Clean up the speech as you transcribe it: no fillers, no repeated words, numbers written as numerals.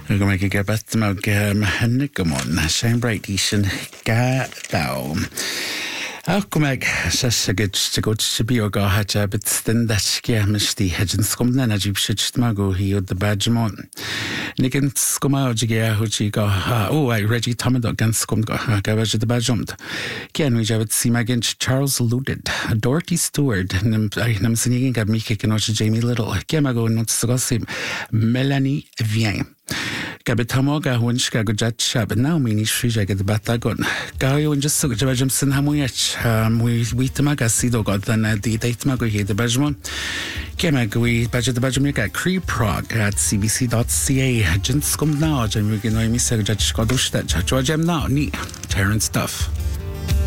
Go make a get back mag Nigamon, Shane Bright Ishan Ga Down. Go meg says a good to be or go hatcha, but then that's Misty Hedgens come then as you should mago he the badgemon. Nigan scuma jigga huchi go I Reggie Tomadog against scum go gavage the badjumped. Ken we have see against Charles Luded, Dorothy Stewart, I'm singing at me kicking out Jamie Little, Gemago not so Melanie Vien. Gabitamoga Winchka Gujat Shab, now meanish fish I get the Batagon. Gario and just so Jimson Hamuich, we Tamaga Sido got then at the date Mago here the Bajmon. Kemag we budget the Bajamika Cree Prague at cbc.ca. Jinscom now, Jim Wigan, I miss a judge Godush that George now, neat, Terran stuff.